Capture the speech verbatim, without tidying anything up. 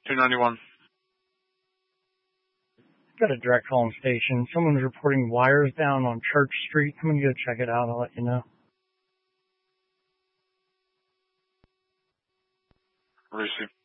two ninety-one. Got a direct calling station. Someone's reporting wires down on Church Street. I'm going to go check it out. I'll let you know. Receive.